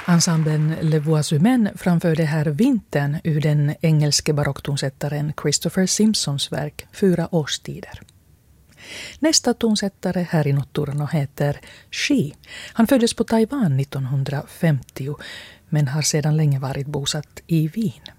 Ensemblen Le Voix Humaines framförde här Vintern ur den engelske barocktonsättaren Christopher Simpsons verk 4 årstider. Nästa tonsättare här i Notturno heter Shi. Han föddes på Taiwan 1950 men har sedan länge varit bosatt i Wien.